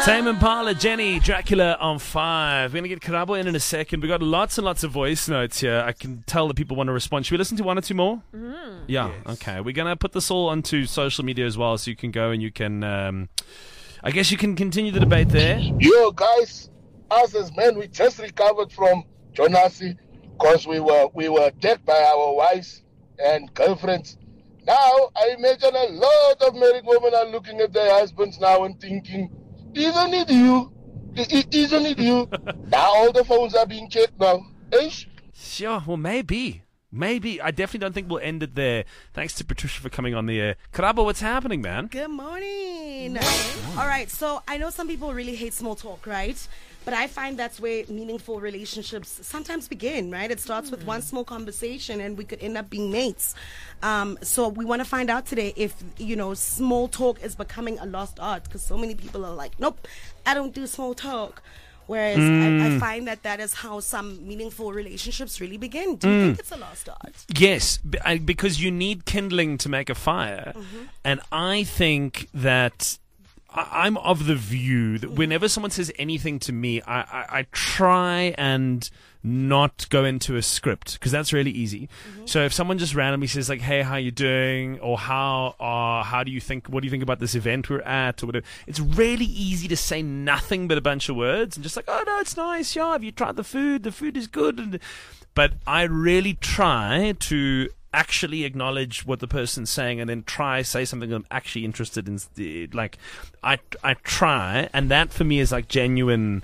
Tame Impala, Jenny, Dracula on 5. We're going to get Karabo in a second. We've got lots and lots of voice notes here. I can tell that people want to respond. Should we listen to one or two more? Mm-hmm. Yeah, Yes. okay. We're going to put this all onto social media as well, so you can go and you can, I guess you can continue the debate there. Yo, guys, us as men, we just recovered from Jonasi because we were attacked by our wives and girlfriends. Now, I imagine a lot of married women are looking at their husbands now and thinking, isn't it you? Isn't it you? Now all the phones are being checked now. Ish. Sure, well, maybe. Maybe. I definitely don't think we'll end it there. Thanks to Patricia for coming on the air. Karabo, what's happening, man? Good morning. All right, so I know some people really hate small talk, right? But I find that's where meaningful relationships sometimes begin, right? It starts with one small conversation and we could end up being mates. So we want to find out today if, small talk is becoming a lost art, because so many people are like, nope, I don't do small talk. Whereas I find that is how some meaningful relationships really begin. Do you think it's a lost art? Yes, because you need kindling to make a fire. And I think that I'm of the view that whenever someone says anything to me, I try and not go into a script, because that's really easy. So if someone just randomly says like, "Hey, how you doing?" or "How do you think? What do you think about this event we're at?" or whatever, it's really easy to say nothing but a bunch of words and just like, "Oh no, it's nice. Yeah, have you tried the food? The food is good." But I really try to actually acknowledge what the person's saying and then say something that I'm actually interested in. Like, I try, and that for me is like genuine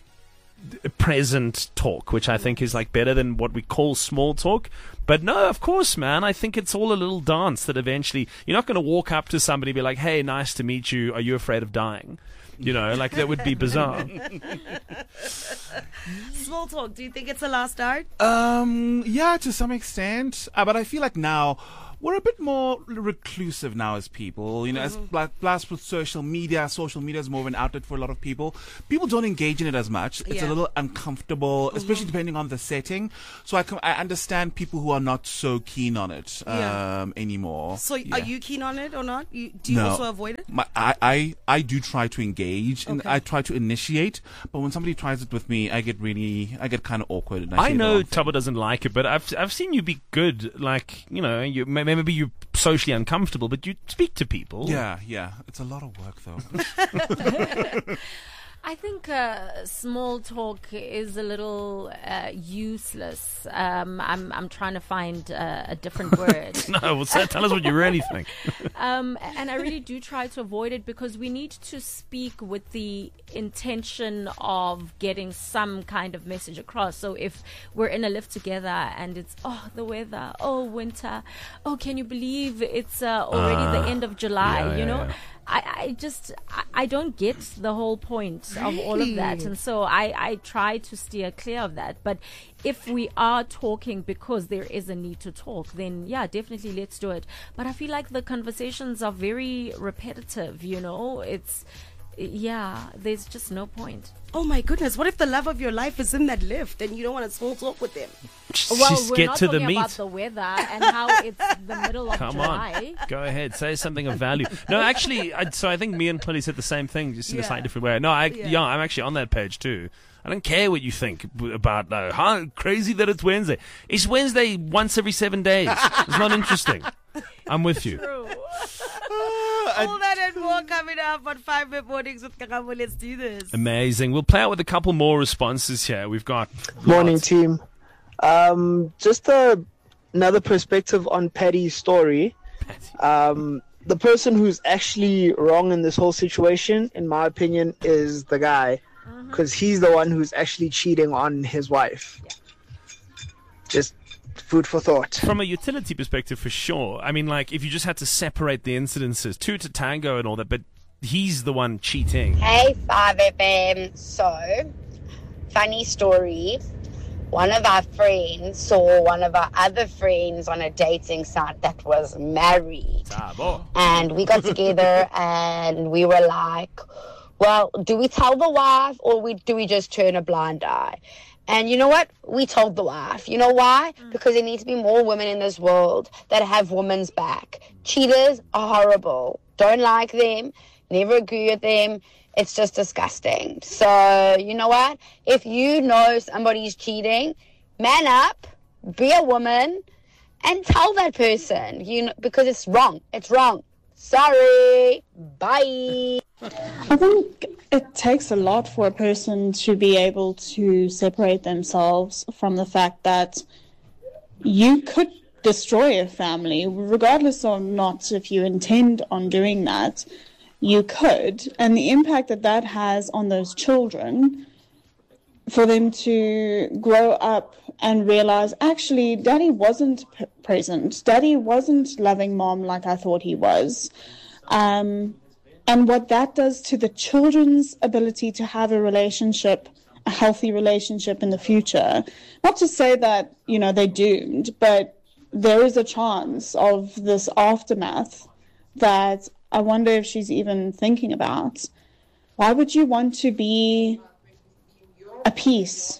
present talk, which I think is like better than what we call small talk. But no, of course, man, I think it's all a little dance that eventually you're not going to walk up to somebody and be like, "Hey, nice to meet you. Are you afraid of dying?" Like that would be bizarre. Small talk, do you think it's a lost art? Yeah, to some extent. But I feel like now we're a bit more reclusive now as people. As plus with social media is more of an outlet for a lot of people. People don't engage in it as much. It's a little uncomfortable, especially depending on the setting. So I understand people who are not so keen on it anymore. So are you keen on it or not? Do you also avoid it? I do try to engage and I try to initiate, but when somebody tries it with me, I get kind of awkward. And I know Tubbo doesn't like it, but I've seen you be good. Like, maybe you're socially uncomfortable, but you speak to people. Yeah. It's a lot of work, though. I think small talk is a little useless. I'm trying to find a different word. No, tell us what you really think. And I really do try to avoid it, because we need to speak with the intention of getting some kind of message across. So if we're in a lift together and it's, the weather, winter, can you believe it's already the end of July, Yeah. I don't get the whole point of all of that. And so I try to steer clear of that. But if we are talking because there is a need to talk, then yeah, definitely let's do it. But I feel like the conversations are very repetitive, there's just no point. Oh my goodness, what if the love of your life is in that lift and you don't want to small talk with them? Well, Just we're get not to the talking meat. about the weather and how it's the middle of Come July. on, go ahead, say something of value. No, actually, I think me and Polly said the same thing, just in a slightly different way. No, I'm actually on that page too. I don't care what you think about how crazy that it's Wednesday. It's Wednesday once every 7 days. It's not interesting. I'm with you. True. All that and more coming up on 5 Mid Mornings with Karabo. Let's do this. Amazing. We'll play out with a couple more responses here. We've got Morning, team. Just another perspective on Patty's story. The person who's actually wrong in this whole situation, in my opinion, is the guy, because he's the one who's actually cheating on his wife. Just food for thought. From a utility perspective, for sure. I mean, like, if you just had to separate the incidences, two to tango and all that, but he's the one cheating. Hey, 5FM. So, funny story. One of our friends saw one of our other friends on a dating site that was married. And we got together and we were like, well, do we tell the wife or do we just turn a blind eye? And you know what? We told the wife. You know why? Because there needs to be more women in this world that have women's back. Cheaters are horrible. Don't like them. Never agree with them. It's just disgusting. So, you know what? If you know somebody's cheating, man up, be a woman, and tell that person, because it's wrong. It's wrong. Sorry. Bye. I think it takes a lot for a person to be able to separate themselves from the fact that you could destroy a family, regardless or not if you intend on doing that. You could, and the impact that has on those children, for them to grow up and realize, actually, Daddy wasn't present. Daddy wasn't loving Mom like I thought he was. And what that does to the children's ability to have a relationship, a healthy relationship in the future. Not to say that, they're doomed, but there is a chance of this aftermath that I wonder if she's even thinking about. Why would you want to be a piece?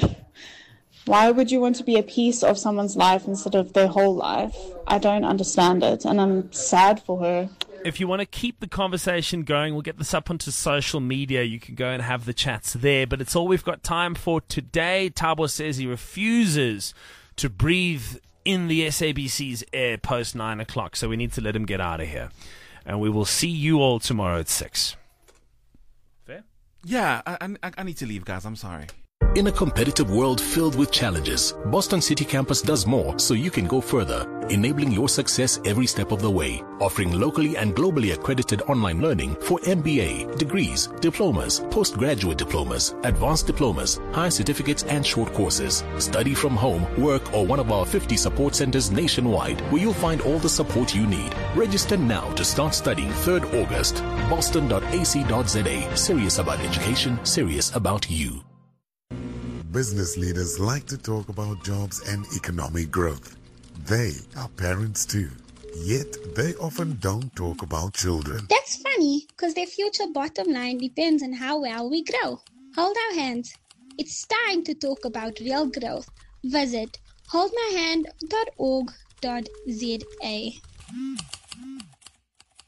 Why would you want to be a piece of someone's life instead of their whole life? I don't understand it, and I'm sad for her. If you want to keep the conversation going, we'll get this up onto social media. You can go and have the chats there, but it's all we've got time for today. Thabo says he refuses to breathe in the SABC's air post 9 o'clock, so we need to let him get out of here. And we will see you all tomorrow at 6. Fair? Yeah, I need to leave, guys. I'm sorry. In a competitive world filled with challenges, Boston City Campus does more so you can go further, enabling your success every step of the way, offering locally and globally accredited online learning for MBA, degrees, diplomas, postgraduate diplomas, advanced diplomas, higher certificates and short courses. Study from home, work, or one of our 50 support centers nationwide where you'll find all the support you need. Register now to start studying 3rd August. Boston.ac.za. Serious about education, serious about you. Business leaders like to talk about jobs and economic growth. They are parents too, yet they often don't talk about children. That's funny, because their future bottom line depends on how well we grow. Hold our hands. It's time to talk about real growth. Visit holdmyhand.org.za.